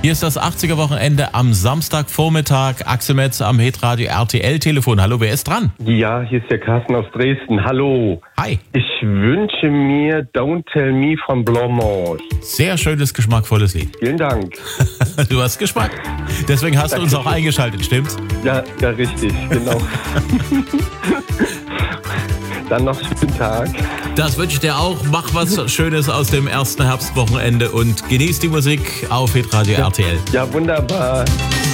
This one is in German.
Hier ist das 80er-Wochenende am Samstagvormittag. Axel Metz am Hitradio RTL-Telefon. Hallo, wer ist dran? Ja, hier ist der Carsten aus Dresden. Hallo. Hi. Ich wünsche mir Don't Tell Me von Blanc-Mange. Sehr schönes, geschmackvolles Lied. Vielen Dank. Du hast Geschmack. Deswegen hast du uns auch eingeschaltet, stimmt's? Ja, richtig, genau. Dann noch einen schönen Tag. Das wünsche ich dir auch. Mach was Schönes aus dem ersten Herbstwochenende und genieß die Musik auf Hitradio RTL. Ja, wunderbar.